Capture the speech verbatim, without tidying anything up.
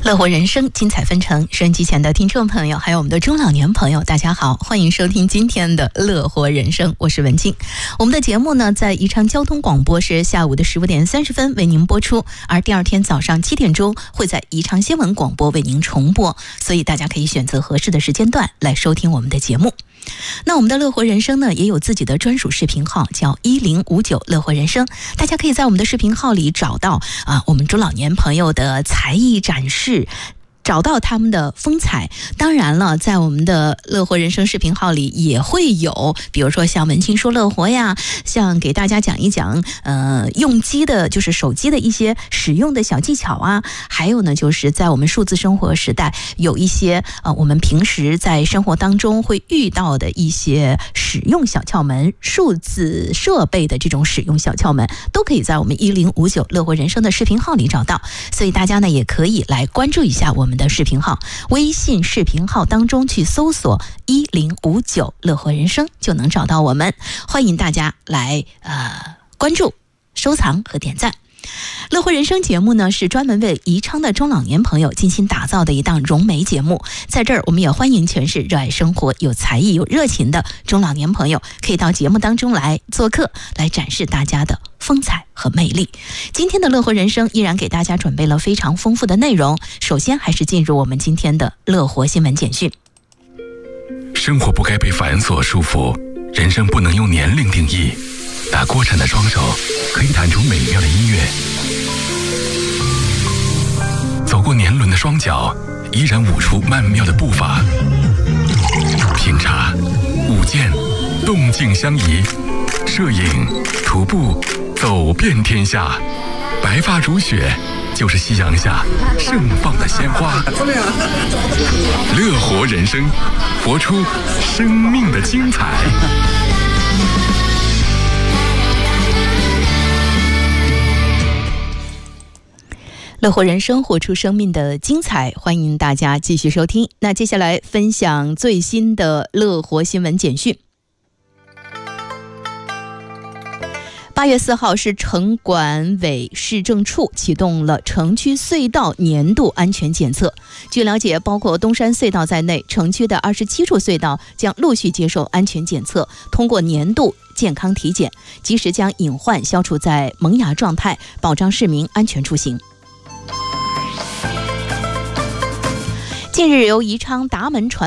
乐活人生，精彩纷呈。收音机前的听众朋友，还有我们的中老年朋友，大家好，欢迎收听今天的乐活人生，我是文静。我们的节目呢，在宜昌交通广播是下午的十五点三十分为您播出，而第二天早上七点钟会在宜昌新闻广播为您重播，所以大家可以选择合适的时间段来收听我们的节目。那我们的乐活人生呢，也有自己的专属视频号，叫一零五九乐活人生，大家可以在我们的视频号里找到啊，我们中老年朋友的才艺展示，找到他们的风采。当然了，在我们的乐活人生视频号里也会有，比如说像文青说乐活呀，像给大家讲一讲呃用机的，就是手机的一些使用的小技巧啊，还有呢就是在我们数字生活时代，有一些呃我们平时在生活当中会遇到的一些使用小窍门，数字设备的这种使用小窍门，都可以在我们一零五九乐活人生的视频号里找到。所以大家呢也可以来关注一下我们的视频号，微信视频号当中去搜索一零五九乐活人生就能找到我们，欢迎大家来呃关注、收藏和点赞。乐活人生节目呢，是专门为宜昌的中老年朋友精心打造的一档融媒节目。在这儿，我们也欢迎全是热爱生活、有才艺、有热情的中老年朋友，可以到节目当中来做客，来展示大家的风采和魅力。今天的乐活人生依然给大家准备了非常丰富的内容。首先，还是进入我们今天的乐活新闻简讯。 生活不该被繁琐束缚，人生不能用年龄定义。打锅铲的双手可以弹出美妙的音乐，走过年轮的双脚依然舞出曼妙的步伐。品茶、舞剑，动静相宜；摄影、徒步，走遍天下。白发如雪，就是夕阳下盛放的鲜花。乐活人生，活出生命的精彩。 乐活人生，活出生命的精彩，欢迎大家继续收听。那接下来分享最新的乐活新闻简讯。八月四号是城管委市政处启动了城区隧道年度安全检测。据了解，包括东山隧道在内，城区的二十七处隧道将陆续接受安全检测，通过年度健康体检，及时将隐患消除在萌芽状态，保障市民安全出行。近日，由宜昌达门传